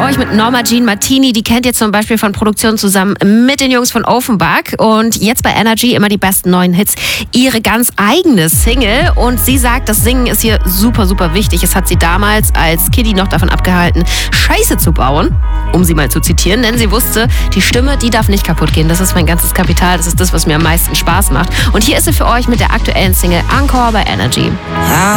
euch mit Norma Jean Martini. Die kennt ihr zum Beispiel von Produktionen zusammen mit den Jungs von Offenbach. Und jetzt bei Energy immer die besten neuen Hits. Ihre ganz eigene Single. Und sie sagt, das Singen ist hier super, super wichtig. Es hat sie damals als Kiddie noch davon abgehalten, Scheiße zu bauen. Um sie mal zu zitieren. Denn sie wusste, die Stimme, die darf nicht kaputt gehen. Das ist mein ganzes Kapital. Das ist das, was mir am meisten Spaß macht. Und hier ist sie für euch mit der aktuellen Single Encore bei Energy.